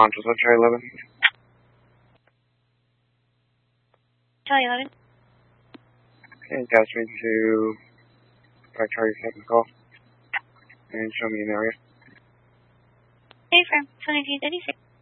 Conchas, what's Charlie 11? Charlie 11. Okay, pass me to Charlie 7 call. And show me an area. Hey, from 2236.